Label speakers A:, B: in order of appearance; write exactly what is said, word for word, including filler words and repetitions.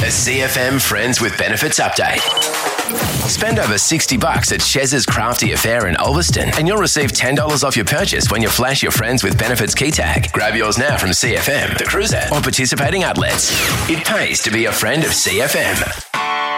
A: A C F M Friends with Benefits update. Spend over sixty bucks at Chez's Crafty Affair in Ulverston and you'll receive ten dollars off your purchase when you flash your Friends with Benefits key tag. Grab yours now from C F M, The Cruiser, or participating outlets. It pays to be a friend of C F M.